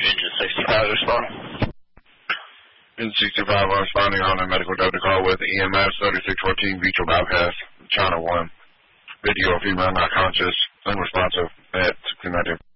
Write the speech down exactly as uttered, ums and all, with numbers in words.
Engine sixty-five respond. Engine sixty-five responding on a medical deputy call with E M S thirty-six fourteen Vitro bypass, China one. Video female not conscious, unresponsive at sixty-nine.